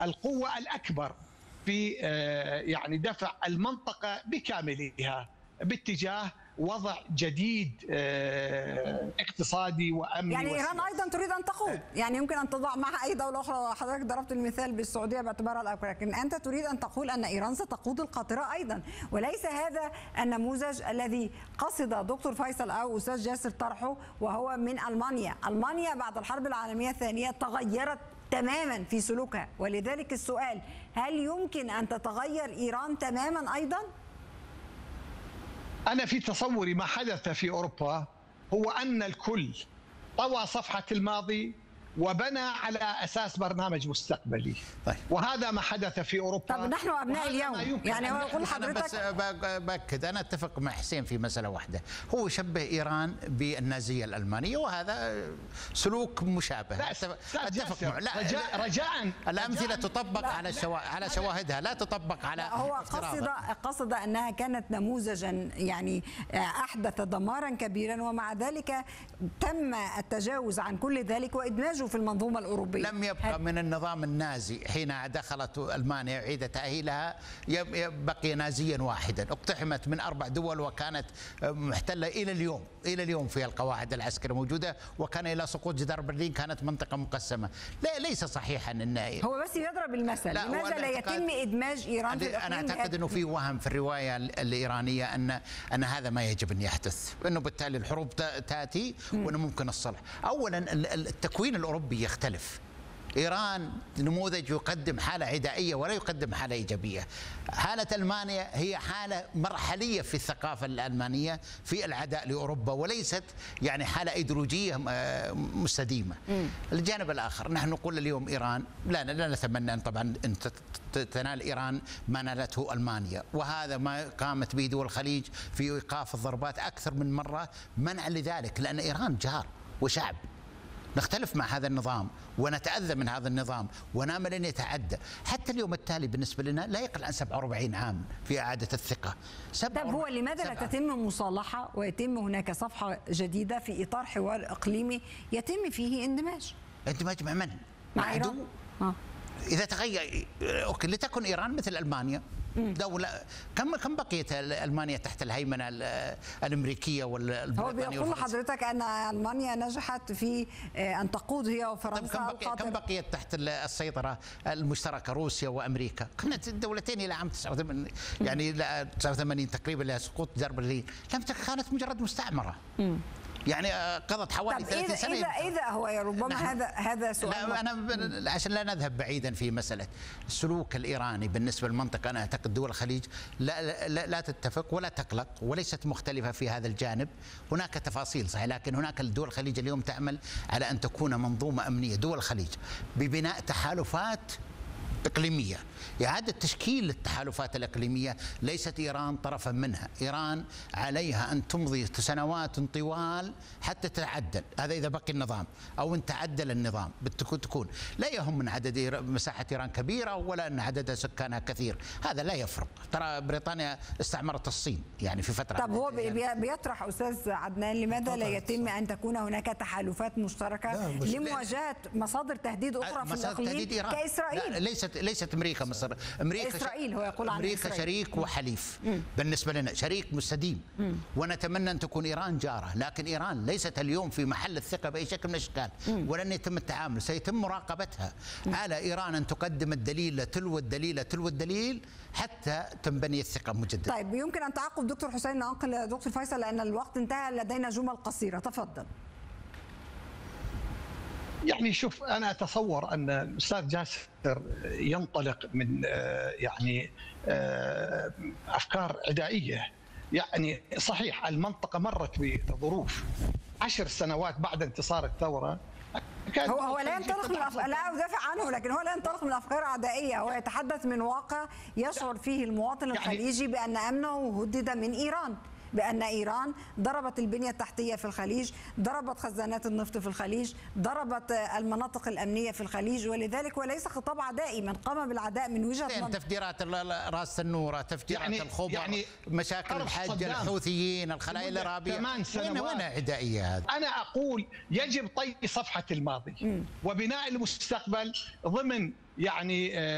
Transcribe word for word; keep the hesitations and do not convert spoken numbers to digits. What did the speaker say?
القوة الأكبر في يعني دفع المنطقة بكاملها باتجاه وضع جديد اقتصادي وامني. يعني ايران ايضا تريد ان تقود، يعني يمكن ان تضع معها اي دوله اخرى، وحضرتك ضربت المثال بالسعوديه باعتبارها الاكبر، لكن انت تريد ان تقول ان ايران ستقود القاطره ايضا، وليس هذا النموذج الذي قصد دكتور فيصل او استاذ جاسر طرحه، وهو من المانيا. المانيا بعد الحرب العالميه الثانيه تغيرت تماما في سلوكها، ولذلك السؤال: هل يمكن ان تتغير ايران تماما ايضا؟ أنا في تصوري ما حدث في أوروبا هو أن الكل طوى صفحة الماضي وبنى على أساس برنامج مستقبلي. طيب. وهذا ما حدث في أوروبا. طب نحن أبناء اليوم، يعني هو يقول حضرتك. بس باكد انا اتفق مع حسين في مساله واحده، هو يشبه ايران بالنازيه الالمانيه، وهذا سلوك مشابه. لا اتفق معه. لا رجاء رجاء الامثله تطبق على الشوا... على شواهدها، لا تطبق على هو قصد قصد انها كانت نموذجا يعني احدث دمارا كبيرا، ومع ذلك تم التجاوز عن كل ذلك وادماجه في المنظومه الاوروبيه. لم يبقى من النظام النازي حين دخلت المانيا عيد تاهيلها بقي نازيا واحدا، اقتحمت من اربع دول وكانت محتله الى اليوم، الى اليوم فيها القواعد العسكريه موجوده، وكان الى سقوط جدار برلين كانت منطقه مقسمه. لا ليس صحيحا ان هو بس يضرب المثل. لماذا لا يتم ادماج ايران في انا اعتقد انه في وهم في الروايه الايرانيه ان ان هذا ما يجب ان يحدث، انه بالتالي الحروب تاتي وانه ممكن الصلح. اولا التكوين الاوروبي يختلف. إيران نموذج يقدم حالة عدائية ولا يقدم حالة إيجابية. حالة ألمانيا هي حالة مرحلية في الثقافة الألمانية في العداء لأوروبا، وليست يعني حالة إيديولوجية مستديمة. م. الجانب الآخر نحن نقول اليوم إيران لا لا نتمنى أن طبعا أن تنال إيران ما نالته ألمانيا، وهذا ما قامت به دول الخليج في إيقاف الضربات أكثر من مرة منعا لذلك، لأن إيران جار وشعب. نختلف مع هذا النظام ونتأذى من هذا النظام ونامل أن يتعدى. حتى اليوم التالي بالنسبة لنا لا يقل عن سبعة وأربعين عام في إعادة الثقة. طب هو لماذا لا تتم مصالحة ويتم هناك صفحة جديدة في إطار حوار إقليمي يتم فيه اندماج؟ اندماج مع من؟ مع إيران؟ آه. إذا تغير أوكي لتكن إيران مثل ألمانيا دولة. كم كم بقيت ألمانيا تحت الهيمنة الأمريكية والبريطانية؟ هو بيقول لحضرتك أن ألمانيا نجحت في أن تقود هي وفرنسا. كم بقيت كم بقيت تحت السيطرة المشتركة روسيا وأمريكا؟ كانت الدولتين إلى عام تسعة وثمانين يعني تسعة وثمانين تقريبا لسقوط جدار برلين لم كانت مجرد مستعمرة. م. يعني قضت حوالي ثلاثين سنة. إذا إذا هو ربما هذا هذا سؤال. لا أنا عشان لا نذهب بعيدا في مسألة السلوك الإيراني بالنسبة للمنطقة، أنا أعتقد دول الخليج لا لا, لا تتفق ولا تقلق وليست مختلفة في هذا الجانب. هناك تفاصيل صحيح، لكن هناك دول الخليج اليوم تعمل على أن تكون منظومة أمنية دول الخليج ببناء تحالفات إقليمية، إعادة تشكيل التحالفات الإقليمية. ليست إيران طرفا منها، إيران عليها أن تمضي سنوات طوال حتى تتعدل. هذا إذا بقي النظام أو إن تعدل النظام تكون لا يهم من عدد مساحة إيران كبيرة ولا أن عدد سكانها كثير، هذا لا يفرق. ترى بريطانيا استعمرت الصين يعني في فترة. طب هو بيطرح أستاذ عدنان لماذا لا يتم أن تكون هناك تحالفات مشتركة لمواجهة مصادر تهديد أخرى في الإقليم كإسرائيل؟ ليست ليست امريكا مصر. امريكا اسرائيل هو يقول عن امريكا إسرائيل. شريك وحليف مم. بالنسبه لنا شريك مستديم، مم. ونتمنى ان تكون ايران جاره، لكن ايران ليست اليوم في محل الثقه باي شكل من الاشكال، ولن يتم التعامل. سيتم مراقبتها مم. على ايران ان تقدم الدليل تلو الدليل تلو الدليل حتى تنبني الثقه مجددا. طيب يمكن ان تعقب دكتور حسين ننقل دكتور فيصل لان الوقت انتهى، لدينا جمل قصيره، تفضل. يعني شوف أنا أتصور أن الأستاذ جاسر ينطلق من يعني أفكار عدائية. يعني صحيح المنطقة مرت بظروف عشر سنوات بعد انتصار الثورة. هو هو لا ينطلق من الأفكار، لا أدافع عنه، لكن هو لا ينطلق من أفكار عدائية، هو يتحدث من واقع يشعر فيه المواطن الخليجي بأن أمنه هدد من إيران، بأن إيران ضربت البنية التحتية في الخليج، ضربت خزانات النفط في الخليج، ضربت المناطق الأمنية في الخليج، ولذلك وليس خطاب عدائي. من قام بالعداء من وجهة نظر تفجيرات راس النورة، تفجيرات يعني الخبر، يعني مشاكل الحج، الحوثيين، الخلايا الإرهابية، وين وين عدائية هذا؟ أنا أقول يجب طي صفحة الماضي م. وبناء المستقبل ضمن يعني